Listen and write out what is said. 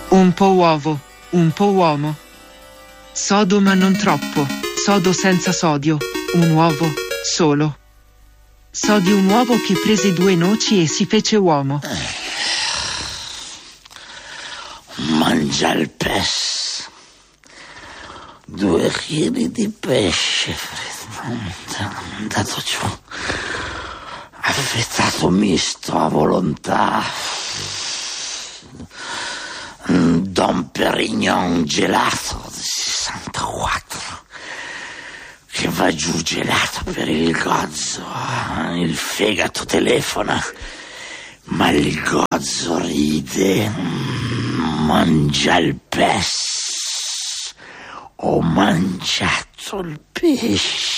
Un po' uovo, un po' uomo. Sodo ma non troppo, sodo senza sodio, un uovo, solo. So di un uovo che prese 2 noci e si fece uomo. Mangia il pesce. 2 chili di pesce andato giù. Affettato misto a volontà. Dom Perignon gelato di 64 che va giù gelato per il gozzo. Il fegato telefona ma il gozzo ride. Mangia il pesce. Ho mangiato il pesce.